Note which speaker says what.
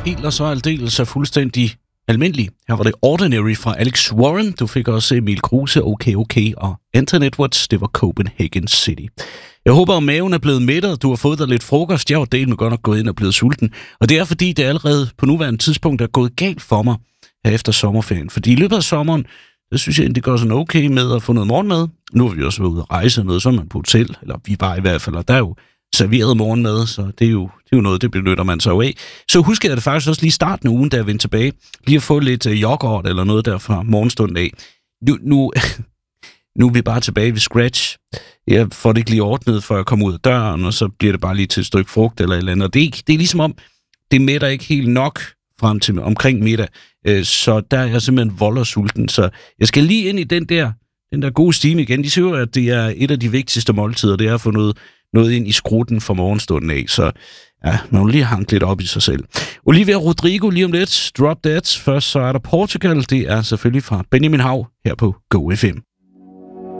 Speaker 1: helt og så aldeles er fuldstændig almindelig. Her var det Ordinary fra Alex Warren. Du fik også Emil Kruse, OK, og Anton Edwards. Det var Copenhagen City. Jeg håber, at maven er blevet mættet. Du har fået dig lidt frokost. Jeg var delt med godt nok gået ind og blevet sulten. Og det er, fordi det allerede på nuværende tidspunkt er gået galt for mig her efter sommerferien. Fordi i løbet af sommeren, så synes jeg, det går sådan okay med at få noget morgenmad. Nu har vi også været ude at rejse noget, så er man på hotel. Eller vi var i hvert fald, og der er jo serveret morgenmad, så det er jo noget, det benytter man sig af. Så husker jeg det faktisk også lige i starten af ugen, da jeg vendte tilbage, lige at få lidt yoghurt eller noget der fra morgenstunden af. Nu er vi bare tilbage ved scratch. Jeg får det ikke lige ordnet, før jeg kommer ud af døren, og så bliver det bare lige til et stykke frugt eller et eller andet. Og det er ligesom om, det mætter ikke helt nok frem til omkring middag, så der er jeg simpelthen voldersulten. Så jeg skal lige ind i den der gode stime igen. De siger jo, at det er et af de vigtigste måltider, det er at få noget ind i skrutten fra morgenstunden af. Så ja, man må lige hanke lidt op i sig selv. Olivia Rodrigo lige om lidt. Drop Dead. Først så er der Portugal. Det er selvfølgelig fra Benjamin Hav her på Go FM.